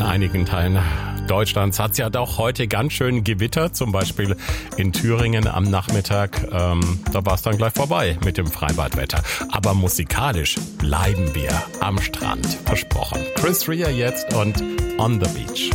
einigen Teilen Deutschlands hat es ja doch heute ganz schön gewittert, zum Beispiel in Thüringen am Nachmittag. Da war es dann gleich vorbei mit dem Freibadwetter. Aber musikalisch bleiben wir am Strand, versprochen. Chris Rea jetzt und On the Beach.